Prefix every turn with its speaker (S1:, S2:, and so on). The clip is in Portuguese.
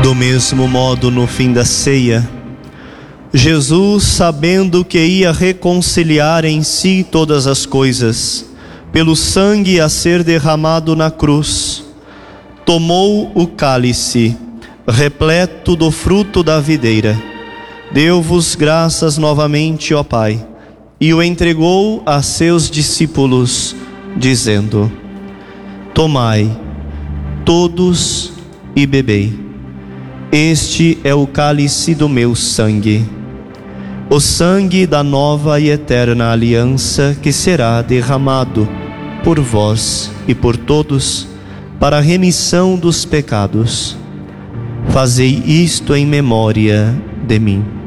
S1: Do mesmo modo, no fim da ceia, Jesus, sabendo que ia reconciliar em si todas as coisas, pelo sangue a ser derramado na cruz, tomou o cálice, repleto do fruto da videira, deu-vos graças novamente, ó Pai, e o entregou a seus discípulos, dizendo: Tomai, todos, e bebei. Este é o cálice do meu sangue, o sangue da nova e eterna aliança que será derramado por vós e por todos para a remissão dos pecados. Fazei isto em memória de mim.